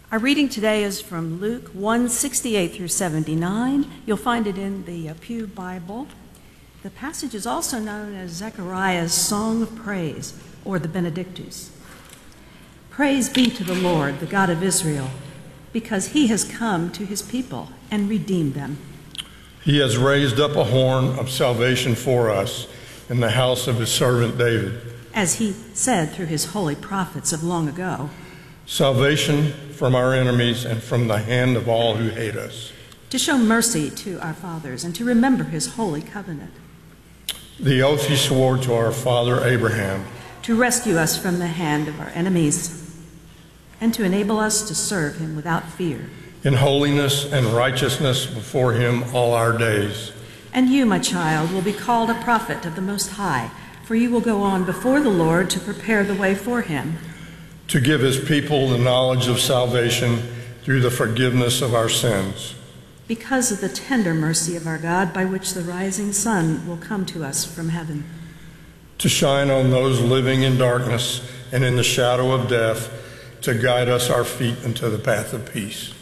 Our reading today is from Luke 1:68 through 79. You'll find it in the Pew Bible. The passage is also known as Zechariah's Song of Praise, or the Benedictus. Praise be to the Lord, the God of Israel, because he has come to his people and redeemed them. He has raised up a horn of salvation for us in the house of his servant David, as he said through his holy prophets of long ago. Salvation from our enemies and from the hand of all who hate us. To show mercy to our fathers and to remember his holy covenant. The oath he swore to our father Abraham. To rescue us from the hand of our enemies and to enable us to serve him without fear. In holiness and righteousness before him all our days. And you, my child, will be called a prophet of the Most High, for you will go on before the Lord to prepare the way for him. To give his people the knowledge of salvation through the forgiveness of our sins. Because of the tender mercy of our God, by which the rising sun will come to us from heaven. To shine on those living in darkness and in the shadow of death, to guide us our feet into the path of peace.